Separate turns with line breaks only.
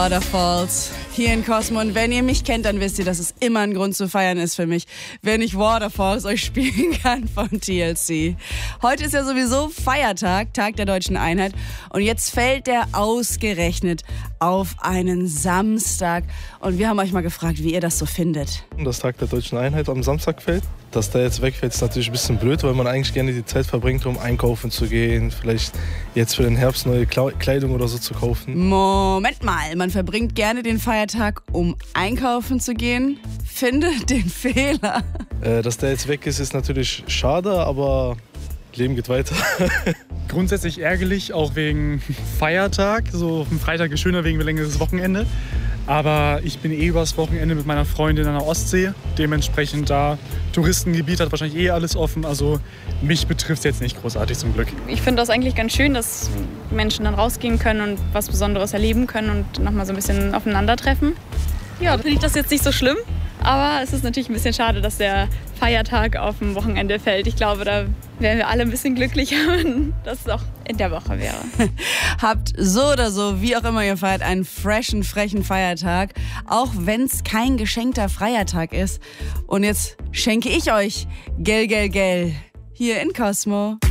Waterfalls hier in Cosmo. Und wenn ihr mich kennt, dann wisst ihr, dass es immer ein Grund zu feiern ist für mich, wenn ich Waterfalls euch spielen kann von TLC. Heute ist ja sowieso Feiertag, Tag der Deutschen Einheit. Und jetzt fällt der ausgerechnet auf einen Samstag. Und wir haben euch mal gefragt, wie ihr das so findet.
Das Tag der Deutschen Einheit am Samstag fällt. Dass der jetzt wegfällt, ist natürlich ein bisschen blöd, weil man eigentlich gerne die Zeit verbringt, um einkaufen zu gehen. Vielleicht jetzt für den Herbst neue Kleidung oder so zu kaufen.
Moment mal, man verbringt gerne den Feiertag, um einkaufen zu gehen. Finde den Fehler.
Dass der jetzt weg ist, ist natürlich schade, aber Leben geht weiter.
Grundsätzlich ärgerlich, auch wegen Feiertag. So ein Freitag ist schöner wegen längeres Wochenende. Aber ich bin übers Wochenende mit meiner Freundin an der Ostsee. Dementsprechend da Touristengebiet hat wahrscheinlich alles offen. Also mich betrifft es jetzt nicht großartig zum Glück.
Ich finde das eigentlich ganz schön, dass Menschen dann rausgehen können und was Besonderes erleben können und nochmal so ein bisschen aufeinandertreffen. Ja, finde ich das jetzt nicht so schlimm. Aber es ist natürlich ein bisschen schade, dass der Feiertag auf dem Wochenende fällt. Ich glaube, da wären wir alle ein bisschen glücklicher, wenn das auch in der Woche wäre.
Habt so oder so, wie auch immer ihr feiert, einen frechen Feiertag. Auch wenn es kein geschenkter Feiertag ist. Und jetzt schenke ich euch Gell, Gell, Gell hier in Cosmo.